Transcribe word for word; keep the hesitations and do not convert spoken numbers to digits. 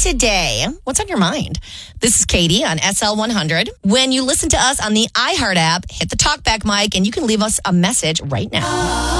today? What's on your mind? This is Katie on S L one hundred. When you listen to us on the iHeart app, hit the talkback mic and you can leave us a message right now.